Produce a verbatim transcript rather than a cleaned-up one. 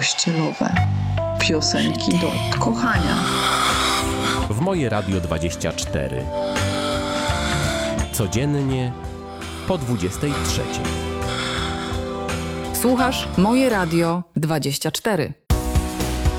pościelowe, piosenki do kochania. W Moje Radio dwadzieścia cztery. Codziennie po dwudziestej trzeciej. Słuchasz Moje Radio dwadzieścia cztery.